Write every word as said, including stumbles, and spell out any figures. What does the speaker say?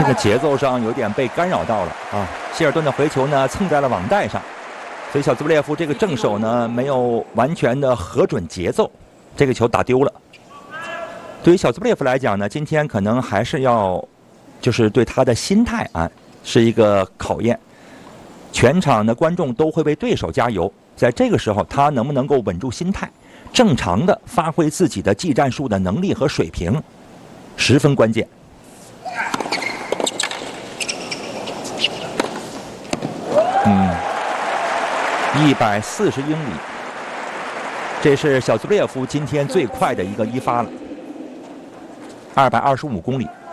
这个节奏上有点被干扰到了啊。希尔顿的回球呢蹭在了网带上，所以小兹布列夫这个正手呢没有完全的核准节奏，这个球打丢了。对于小兹布列夫来讲呢，今天可能还是要，就是对他的心态啊是一个考验。全场的观众都会为对手加油，在这个时候他能不能够稳住心态，正常的发挥自己的技战术的能力和水平，十分关键。嗯，一百四十英里，这是小兹布列夫今天最快的一个一发了，二百二十五公里。